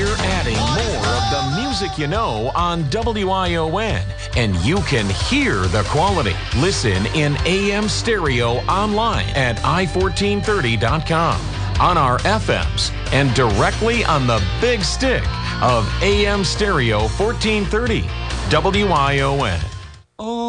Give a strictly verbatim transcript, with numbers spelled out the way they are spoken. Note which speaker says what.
Speaker 1: We're adding more of the music you know on W I O N, and you can hear the quality. Listen in A M stereo online at i fourteen thirty dot com, on our F Ms, and directly on the big stick of A M stereo fourteen thirty, W I O N.